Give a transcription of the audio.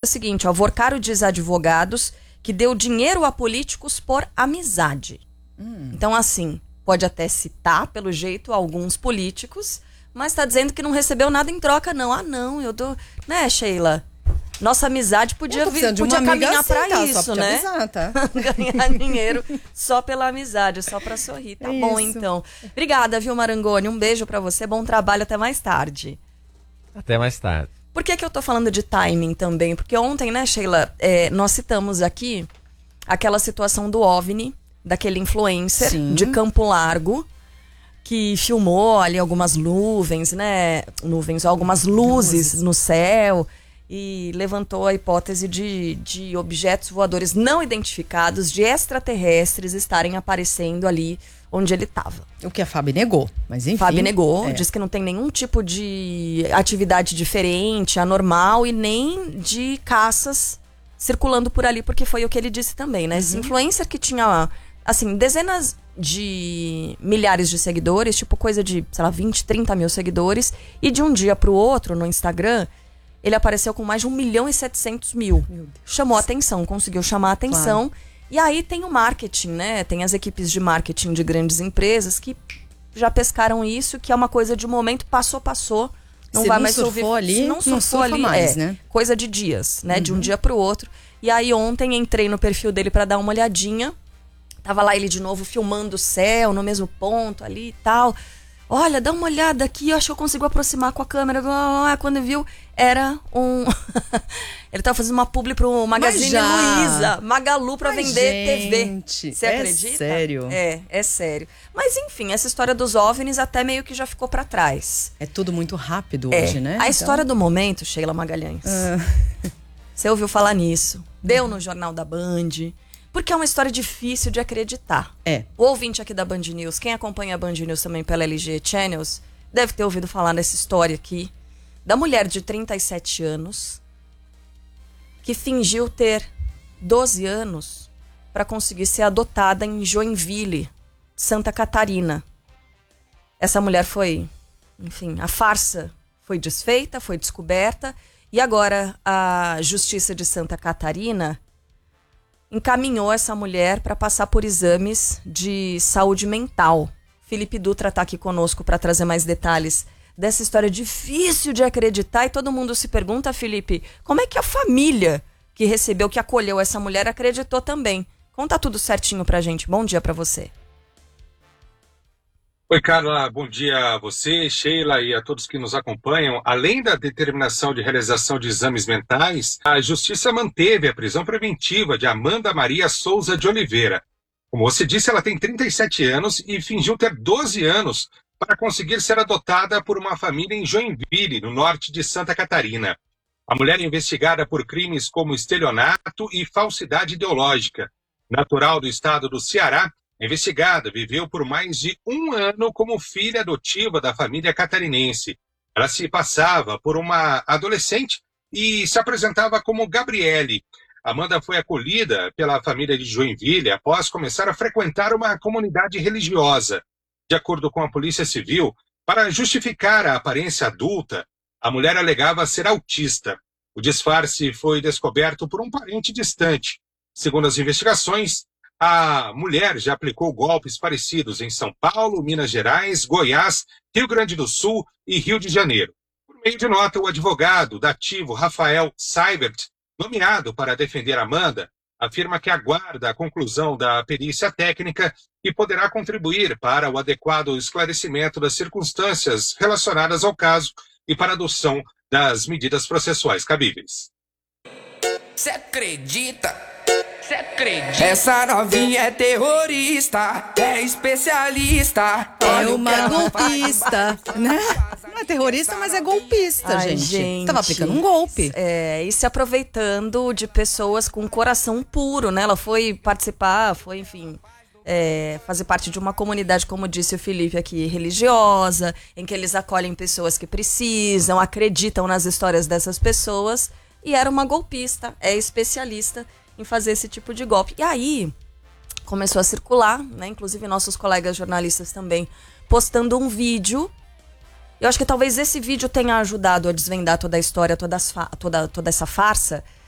seguinte, ó, Vorcaro diz a advogados que deu dinheiro a políticos por amizade. Então, assim, pode até citar, pelo jeito, alguns políticos, mas tá dizendo que não recebeu nada em troca, não. Ah, não, eu dou... Né, Sheila? Nossa amizade podia caminhar pra isso, né? Avisar, tá? Ganhar dinheiro só pela amizade, só pra sorrir. Tá bom, então. Obrigada, viu, Marangoni? Um beijo pra você, bom trabalho, até mais tarde. Até mais tarde. Por que eu tô falando de timing também? Porque ontem, né, Sheila, nós citamos aqui aquela situação do OVNI, daquele influencer de Campo Largo, que filmou ali algumas nuvens, né? Algumas luzes no céu e levantou a hipótese de objetos voadores não identificados, de extraterrestres estarem aparecendo ali onde ele estava. O que a Fábio negou, mas enfim. Fábio negou, disse que não tem nenhum tipo de atividade diferente, anormal e nem de caças circulando por ali, porque foi o que ele disse também, né? Esse influencer que tinha, assim, dezenas de milhares de seguidores, tipo coisa de, sei lá, 20, 30 mil seguidores, e de um dia pro outro no Instagram, ele apareceu com mais de 1.700.000. Chamou a atenção, conseguiu chamar a atenção. Claro. E aí tem o marketing, né? Tem as equipes de marketing de grandes empresas que já pescaram isso, que é uma coisa de momento, passou. Não vai mais ouvir. Ali, não surfou ali, mais, né? Coisa de dias, né? De um dia pro outro. E aí ontem entrei no perfil dele pra dar uma olhadinha. Tava lá ele de novo filmando o céu no mesmo ponto ali e tal. Olha, dá uma olhada aqui, eu acho que eu consigo aproximar com a câmera. Quando viu, era um... Ele tava fazendo uma publi pro Magazine Luiza, Magalu, pra vender TV. Você acredita? Sério? É sério. Mas enfim, essa história dos OVNIs até meio que já ficou pra trás. É tudo muito rápido hoje, né? A história do momento, Sheila Magalhães. Você ouviu falar nisso? Deu no Jornal da Band... Porque é uma história difícil de acreditar. O ouvinte aqui da Band News, quem acompanha a Band News também pela LG Channels, deve ter ouvido falar nessa história aqui, da mulher de 37 anos, que fingiu ter 12 anos para conseguir ser adotada em Joinville, Santa Catarina. Essa mulher foi, enfim, a farsa foi desfeita, foi descoberta, e agora a Justiça de Santa Catarina encaminhou essa mulher para passar por exames de saúde mental. Felipe Dutra está aqui conosco para trazer mais detalhes dessa história difícil de acreditar. E todo mundo se pergunta, Felipe, como é que a família que recebeu, que acolheu essa mulher, acreditou também? Conta tudo certinho pra gente. Bom dia para você. Oi, Carla, bom dia a você, Sheila e a todos que nos acompanham. Além da determinação de realização de exames mentais, a Justiça manteve a prisão preventiva de Amanda Maria Souza de Oliveira. Como você disse, ela tem 37 anos e fingiu ter 12 anos para conseguir ser adotada por uma família em Joinville, no norte de Santa Catarina. A mulher é investigada por crimes como estelionato e falsidade ideológica. Natural do estado do Ceará, a investigada viveu por mais de um ano como filha adotiva da família catarinense. Ela se passava por uma adolescente e se apresentava como Gabriele. Amanda foi acolhida pela família de Joinville após começar a frequentar uma comunidade religiosa. De acordo com a Polícia Civil, para justificar a aparência adulta, a mulher alegava ser autista. O disfarce foi descoberto por um parente distante. Segundo as investigações, a mulher já aplicou golpes parecidos em São Paulo, Minas Gerais, Goiás, Rio Grande do Sul e Rio de Janeiro. Por meio de nota, o advogado dativo Rafael Seibert, nomeado para defender Amanda, afirma que aguarda a conclusão da perícia técnica e poderá contribuir para o adequado esclarecimento das circunstâncias relacionadas ao caso e para a adoção das medidas processuais cabíveis. Você acredita? Você acredita? Essa novinha é terrorista, é especialista. É uma golpista, né? Não é terrorista, mas é golpista, gente. Tava aplicando um golpe. E se aproveitando de pessoas com coração puro, né? Ela foi participar, enfim, fazer parte de uma comunidade, como disse o Felipe aqui, religiosa, em que eles acolhem pessoas que precisam, acreditam nas histórias dessas pessoas. E era uma golpista, é especialista em fazer esse tipo de golpe. E aí começou a circular, né? Inclusive nossos colegas jornalistas também postando um vídeo. Eu acho que talvez esse vídeo tenha ajudado a desvendar toda a história, toda essa farsa,